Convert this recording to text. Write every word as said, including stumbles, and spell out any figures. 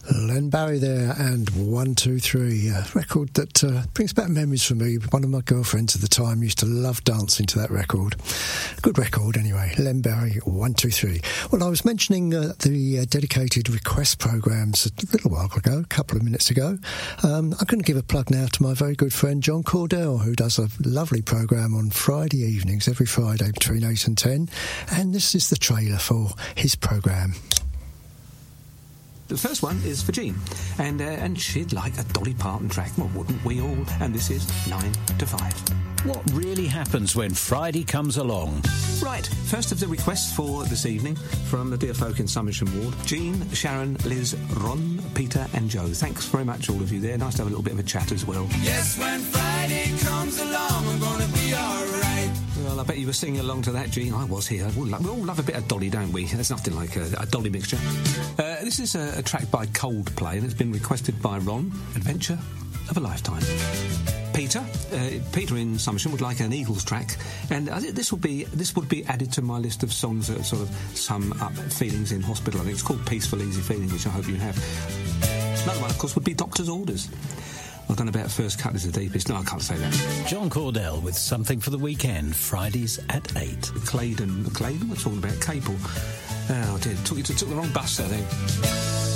Len Barry there, and one, two, three, a record that uh, brings back memories for me. One of my girlfriends at the time used to love dancing to that record. Good record anyway. Len Barry, one, two, three. Well, I was mentioning uh, the uh, dedicated request programmes a little while ago, a couple of minutes ago. Um, I'm going to give a plug now to my very good friend John Cordell, who does a lovely programme on Friday evenings, every Friday between eight and ten, and this is the trailer for his programme. The first one is for Jean, and uh, and she'd like a Dolly Parton track, well, wouldn't we all? And this is nine to five. What really happens when Friday comes along? Right, first of the requests for this evening from the dear folk in Somersham Ward. Jean, Sharon, Liz, Ron, Peter and Joe. Thanks very much, all of you there. Nice to have a little bit of a chat as well. Yes, when Friday comes along, I'm gonna be alright. Well, I bet you were singing along to that, Jean. I was here. We all, we all love a bit of Dolly, don't we? There's nothing like a, a Dolly mixture. Uh, this is a, a track by Coldplay, and it's been requested by Ron. Adventure of a Lifetime. Peter, uh, Peter in Somersham would like an Eagles track, and uh, this would be this would be added to my list of songs that sort of sum up feelings in hospital. I think it's called Peaceful Easy Feeling, which I hope you have. Another one, of course, would be Doctor's Orders. I don't know about First Cut is the deepest. No, I can't say that. John Cordell with Something for the Weekend, Fridays at eight. Claydon, Claydon, we're talking about Capel. Oh dear, took you to took the wrong bus there then.